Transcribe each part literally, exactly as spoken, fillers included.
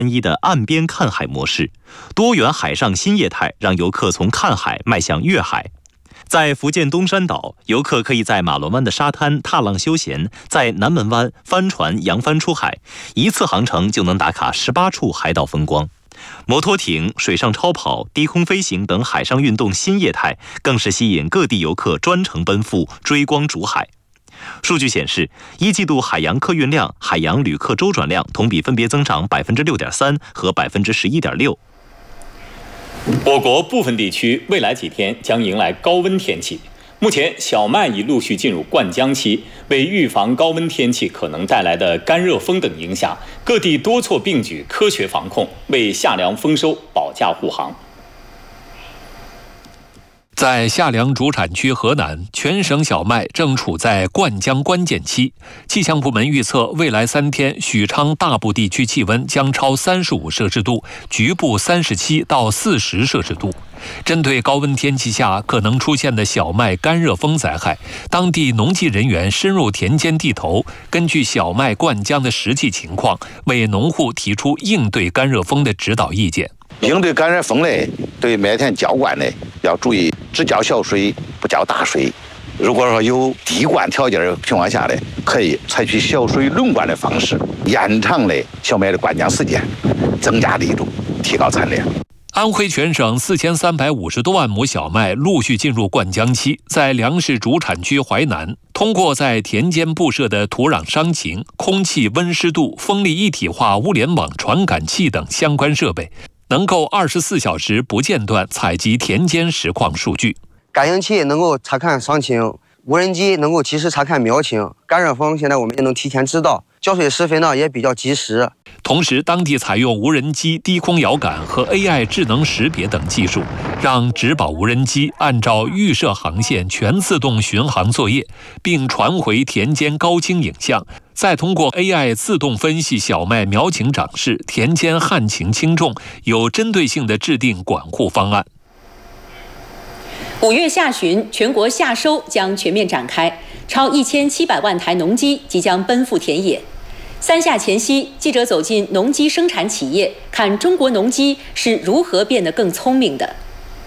一的岸边看海模式，多元海上新业态让游客从看海迈向阅海。在福建东山岛，游客可以在马龙湾的沙滩踏浪休闲，在南门湾帆船扬帆出海，一次航程就能打卡十八处海岛风光。摩托艇、水上超跑、低空飞行等海上运动新业态，更是吸引各地游客专程奔赴追光逐海。数据显示，一季度海洋客运量、海洋旅客周转量同比分别增长百分之六点三和百分之十一点六。 我国部分地区未来几天将迎来高温天气。目前，小麦已陆续进入灌浆期，为预防高温天气可能带来的干热风等影响，各地多措并举，科学防控，为夏粮丰收保驾护航。 在夏粮主产区河南，全省小麦正处在灌浆关键期。气象部门预测，未来三天许昌大部地区气温将超三十五摄氏度，局部三十七到四十摄氏度。针对高温天气下可能出现的小麦干热风灾害，当地农技人员深入田间地头，根据小麦灌浆的实际情况，为农户提出应对干热风的指导意见。 应对干热风呢，对麦田浇灌呢要注意只浇小水，不浇大水。如果说有滴灌条件的情况下呢，可以采取小水轮灌的方式，延长了小麦的灌浆时间，增加力度，提高产量。 安徽全省四千三百五十多万亩小麦陆续进入灌浆期，在粮食主产区淮南，通过在田间布设的土壤伤情、空气温湿度、风力一体化物联网传感器等相关设备，能够二十四小时不间断采集田间实况数据。 感应器能够查看伤情，无人机能够及时查看苗情，干热风现在我们也能提前知道，浇水施肥呢也比较及时。 同时，当地采用无人机低空遥感和 A I 智能识别等技术，让植保无人机按照预设航线全自动巡航作业，并传回田间高清影像，再通过 A I 自动分析小麦苗情长势、田间旱情轻重，有针对性地制定管护方案。 五月下旬，全国夏收将全面展开，超一千七百万台农机即将奔赴田野。三夏前夕，记者走进农机生产企业，看中国农机是如何变得更聪明的。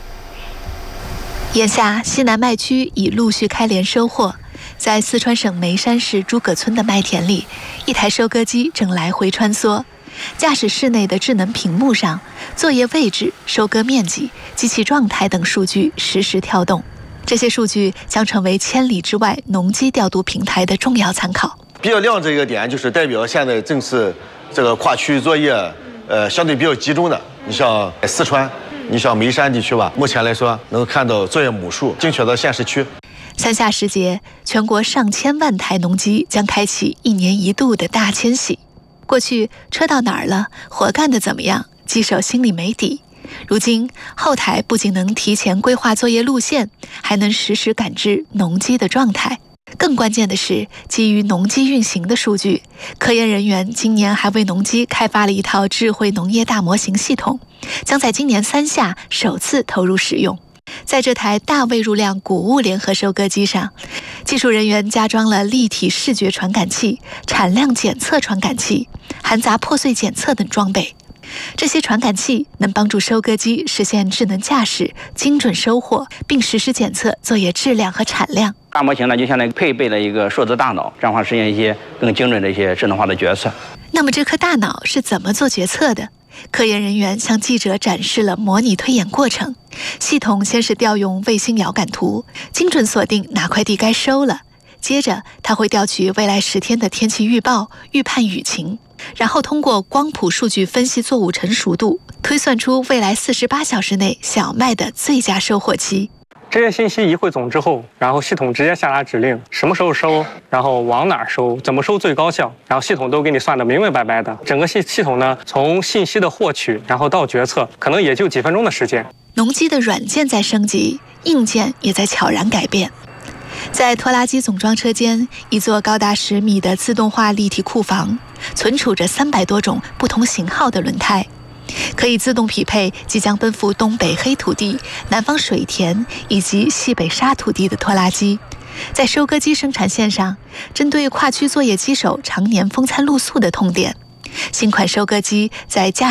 眼下，西南麦区已陆续开镰收获。在四川省眉山市诸葛村的麦田里，一台收割机正来回穿梭。驾驶室内的智能屏幕上，作业位置、收割面积、机器状态等数据实时跳动。这些数据将成为千里之外农机调度平台的重要参考。 比较亮这个点，就是代表现在正是这个跨区域作业，呃，相对比较集中的。你像四川，你像眉山地区吧，目前来说能够看到作业亩数精确到县市区。 三夏时节，全国上千万台农机将开启一年一度的大迁徙。过去车到哪儿了，活干得怎么样，机手心里没底。如今后台不仅能提前规划作业路线，还能实时感知农机的状态。更关键的是，基于农机运行的数据，科研人员今年还为农机开发了一套智慧农业大模型系统，将在今年三夏首次投入使用。在这台大未入量谷物联合收割机上，技术人员加装了立体视觉传感器、产量检测传感器、含杂破碎检测等装备。这些传感器能帮助收割机实现智能驾驶、精准收获，并实时检测作业质量和产量。 大模型呢，就相当于配备了一个数字大脑，这样的话实现一些更精准的一些智能化的决策。 那么这颗大脑是怎么做决策的？科研人员向记者展示了模拟推演过程。系统先是调用卫星遥感图，精准锁定哪块地该收了。接着，它会调取未来十天的天气预报，预判雨情，然后通过光谱数据分析作物成熟度，推算出未来四十八小时内小麦的最佳收获期。 这些信息一汇总之后，然后系统直接下达指令，什么时候收，然后往哪儿收，怎么收最高效，然后系统都给你算得明明白白的。整个系系统呢，从信息的获取，然后到决策，可能也就几分钟的时间。 农机的软件在升级，硬件也在悄然改变。在拖拉机总装车间，一座高达十米的自动化立体库房，存储着三百多种不同型号的轮胎。可以自动匹配即将奔赴东北黑土地、南方水田以及西北沙土地的拖拉机。在收割机生产线上，针对跨区作业机手常年风餐露宿的痛点，新款收割机在驾